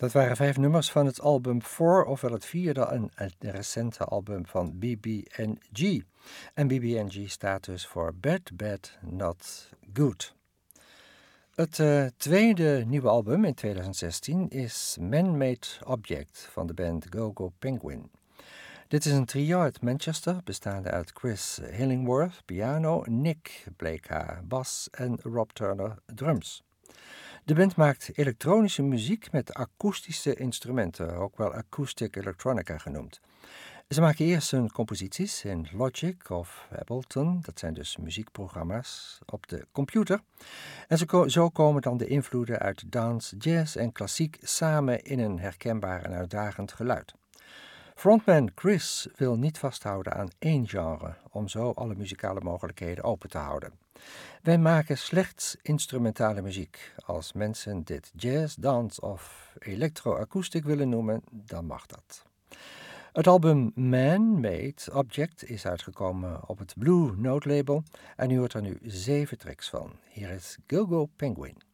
Dat waren 5 nummers van het album 4, ofwel het vierde en het recente album van BB&G. En BB&G staat dus voor Bad, Bad, Not Good. Het tweede nieuwe album in 2016 is Man-Made Object van de band Go-Go Penguin. Dit is een trio uit Manchester, bestaande uit Chris Hillingworth, piano, Nick Blakey, bas en Rob Turner, drums. De band maakt elektronische muziek met akoestische instrumenten, ook wel acoustic electronica genoemd. Ze maken eerst hun composities in Logic of Ableton, dat zijn dus muziekprogramma's, op de computer. En zo komen dan de invloeden uit dance, jazz en klassiek samen in een herkenbaar en uitdagend geluid. Frontman Chris wil niet vasthouden aan één genre, om zo alle muzikale mogelijkheden open te houden. Wij maken slechts instrumentale muziek. Als mensen dit jazz, dance of electroacoustic willen noemen, dan mag dat. Het album Man-Made Object is uitgekomen op het Blue Note label en u hoort er nu 7 tracks van. Hier is Go-Go Penguin.